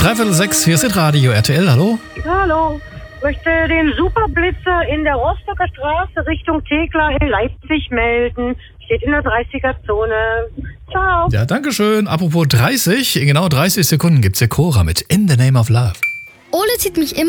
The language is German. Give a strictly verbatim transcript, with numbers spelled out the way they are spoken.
dreiviertel sechs, hier ist Radio R T L, hallo? Hallo. Ich möchte den Superblitzer in der Rostocker Straße Richtung Thekla in Leipzig melden. Steht in der dreißiger-Zone. Ciao. Ja, danke schön. Apropos dreißig, in genau dreißig Sekunden gibt's Cora mit In the Name of Love. Ole zieht mich immer